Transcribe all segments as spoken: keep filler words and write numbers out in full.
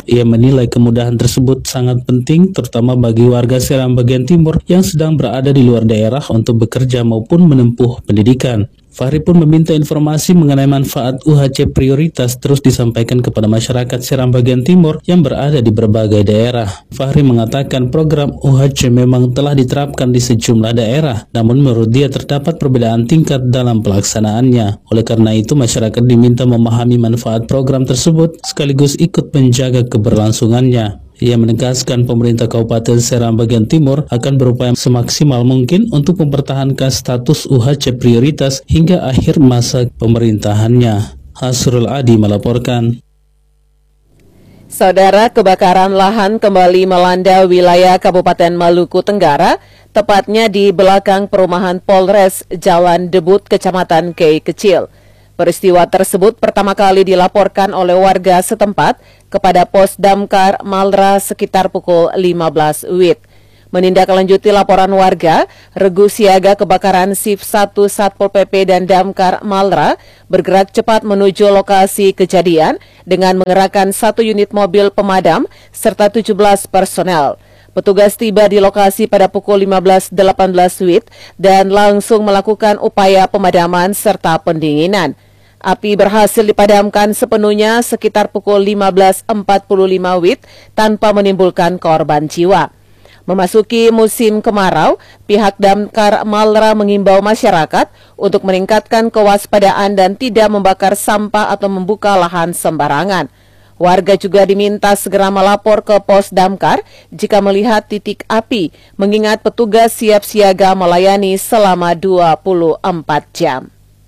Ia menilai kemudahan tersebut sangat penting terutama bagi warga Seram bagian timur yang sedang berada di luar daerah untuk bekerja maupun menempuh pendidikan. Fahri pun meminta informasi mengenai manfaat U H C prioritas terus disampaikan kepada masyarakat Seram bagian timur yang berada di berbagai daerah. Fahri mengatakan program U H C memang telah diterapkan di sejumlah daerah, namun menurut dia terdapat perbedaan tingkat dalam pelaksanaannya. Oleh karena itu, masyarakat diminta memahami manfaat program tersebut sekaligus ikut menjaga keberlangsungannya. Ia menegaskan pemerintah Kabupaten Seram bagian timur akan berupaya semaksimal mungkin untuk mempertahankan status U H C prioritas hingga akhir masa pemerintahannya. Hasrul Adi melaporkan. Saudara, kebakaran lahan kembali melanda wilayah Kabupaten Maluku Tenggara, tepatnya di belakang perumahan Polres Jalan Debut, Kecamatan Kei Kecil. Peristiwa tersebut pertama kali dilaporkan oleh warga setempat kepada Pos Damkar Malra sekitar pukul lima belas W I T. Menindaklanjuti laporan warga, Regu Siaga Kebakaran Shift satu Satpol P P dan Damkar Malra bergerak cepat menuju lokasi kejadian dengan mengerahkan satu unit mobil pemadam serta tujuh belas personel. Petugas tiba di lokasi pada pukul lima belas delapan belas W I T dan langsung melakukan upaya pemadaman serta pendinginan. Api berhasil dipadamkan sepenuhnya sekitar pukul lima belas empat puluh lima W I T tanpa menimbulkan korban jiwa. Memasuki musim kemarau, pihak Damkar Malra mengimbau masyarakat untuk meningkatkan kewaspadaan dan tidak membakar sampah atau membuka lahan sembarangan. Warga juga diminta segera melapor ke Pos Damkar jika melihat titik api, mengingat petugas siap siaga melayani selama dua puluh empat jam.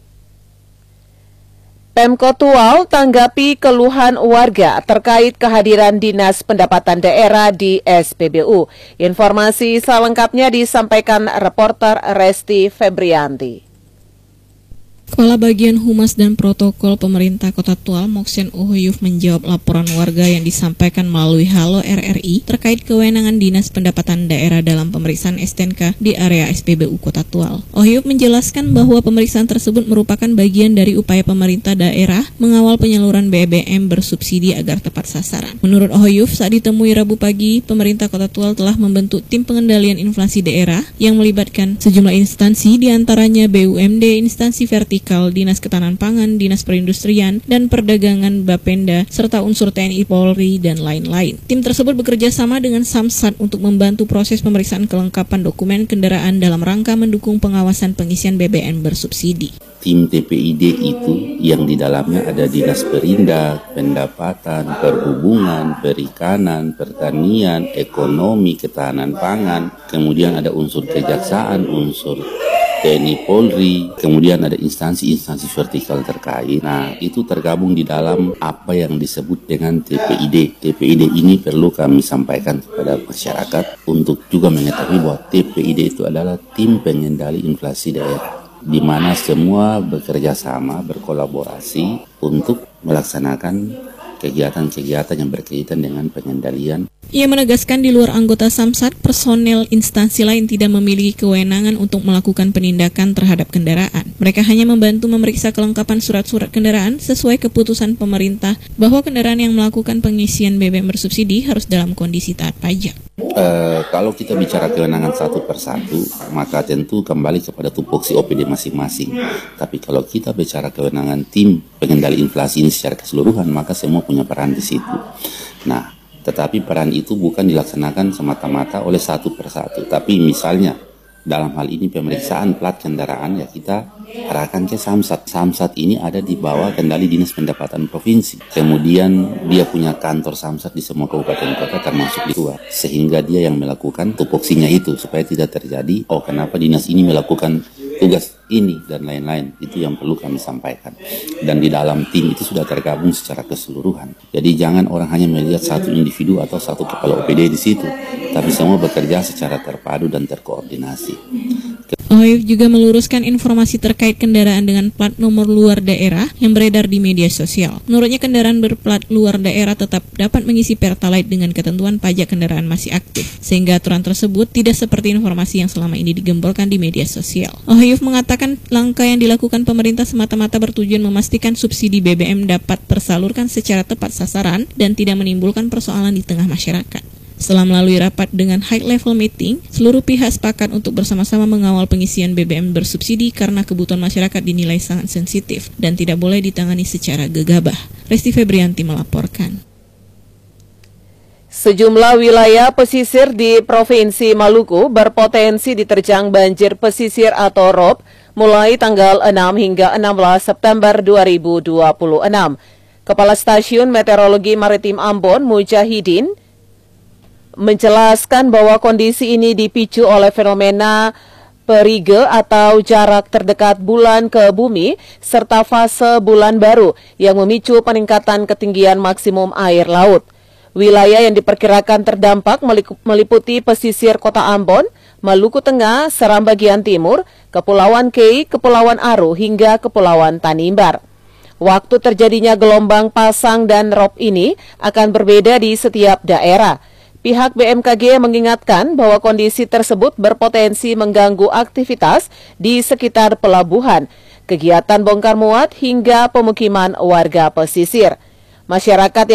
Pemkot Tual tanggapi keluhan warga terkait kehadiran Dinas Pendapatan Daerah di S P B U. Informasi selengkapnya disampaikan reporter Resti Febrianti. Kepala Bagian Humas dan Protokol Pemerintah Kota Tual, Moksen Uhoyuf, menjawab laporan warga yang disampaikan melalui Halo R R I terkait kewenangan Dinas Pendapatan Daerah dalam pemeriksaan S T N K di area S P B U Kota Tual. Uhoyuf menjelaskan bahwa pemeriksaan tersebut merupakan bagian dari upaya pemerintah daerah mengawal penyaluran B B M bersubsidi agar tepat sasaran. Menurut Uhoyuf, saat ditemui Rabu pagi, pemerintah Kota Tual telah membentuk tim pengendalian inflasi daerah yang melibatkan sejumlah instansi, diantaranya B U M D, instansi vertikal, Dinas Ketahanan Pangan, Dinas Perindustrian, dan Perdagangan Bapenda, serta unsur T N I, Polri, dan lain-lain. Tim tersebut bekerja sama dengan Samsat untuk membantu proses pemeriksaan kelengkapan dokumen kendaraan dalam rangka mendukung pengawasan pengisian B B M bersubsidi. Tim T P I D itu yang di dalamnya ada Dinas Perindak, Pendapatan, Perhubungan, Perikanan, Pertanian, Ekonomi, Ketahanan Pangan, kemudian ada unsur kejaksaan, unsur T N I, Polri, kemudian ada instansi-instansi vertikal terkait. Nah, itu tergabung di dalam apa yang disebut dengan T P I D. T P I D ini perlu kami sampaikan kepada masyarakat untuk juga mengetahui bahwa T P I D itu adalah Tim Pengendali Inflasi Daerah, di mana semua bekerja sama, berkolaborasi untuk melaksanakan kegiatan-kegiatan yang berkaitan dengan pengendalian. Ia menegaskan di luar anggota Samsat, personel instansi lain tidak memiliki kewenangan untuk melakukan penindakan terhadap kendaraan. Mereka hanya membantu memeriksa kelengkapan surat-surat kendaraan sesuai keputusan pemerintah bahwa kendaraan yang melakukan pengisian B B M bersubsidi harus dalam kondisi taat pajak. Uh, kalau kita bicara kewenangan satu persatu, maka tentu kembali kepada tupoksi O P D masing-masing. Tapi kalau kita bicara kewenangan tim pengendali inflasi ini secara keseluruhan, maka semua punya peran di situ. Nah, tetapi peran itu bukan dilaksanakan semata-mata oleh satu persatu. Tapi misalnya dalam hal ini pemeriksaan plat kendaraan, ya kita arahkan ke Samsat. Samsat ini ada di bawah kendali Dinas Pendapatan Provinsi. Kemudian dia punya kantor Samsat di semua kabupaten kota termasuk di Tua. Sehingga dia yang melakukan tupoksinya itu supaya tidak terjadi, oh kenapa dinas ini melakukan tugas ini dan lain-lain. Itu yang perlu kami sampaikan. Dan di dalam tim itu sudah tergabung secara keseluruhan. Jadi jangan orang hanya melihat satu individu atau satu kepala O P D di situ, tapi semua bekerja secara terpadu dan terkoordinasi. Ohayuf juga meluruskan informasi terkait kendaraan dengan plat nomor luar daerah yang beredar di media sosial. Menurutnya kendaraan berplat luar daerah tetap dapat mengisi Pertalite dengan ketentuan pajak kendaraan masih aktif, sehingga aturan tersebut tidak seperti informasi yang selama ini digemborkan di media sosial. Ohayuf mengatakan langkah yang dilakukan pemerintah semata-mata bertujuan memastikan subsidi B B M dapat tersalurkan secara tepat sasaran dan tidak menimbulkan persoalan di tengah masyarakat. Setelah melalui rapat dengan high level meeting, seluruh pihak sepakat untuk bersama-sama mengawal pengisian B B M bersubsidi karena kebutuhan masyarakat dinilai sangat sensitif dan tidak boleh ditangani secara gegabah. Resti Febrianti melaporkan. Sejumlah wilayah pesisir di Provinsi Maluku berpotensi diterjang banjir pesisir atau R O B mulai tanggal enam hingga enam belas September dua ribu dua puluh enam. Kepala Stasiun Meteorologi Maritim Ambon, Mujahidin, menjelaskan bahwa kondisi ini dipicu oleh fenomena perige atau jarak terdekat bulan ke bumi serta fase bulan baru yang memicu peningkatan ketinggian maksimum air laut. Wilayah yang diperkirakan terdampak meliputi pesisir Kota Ambon, Maluku Tengah, Seram bagian timur, Kepulauan Kei, Kepulauan Aru hingga Kepulauan Tanimbar. Waktu terjadinya gelombang pasang dan R O B ini akan berbeda di setiap daerah. Pihak B M K G mengingatkan bahwa kondisi tersebut berpotensi mengganggu aktivitas di sekitar pelabuhan, kegiatan bongkar muat hingga pemukiman warga pesisir. Masyarakat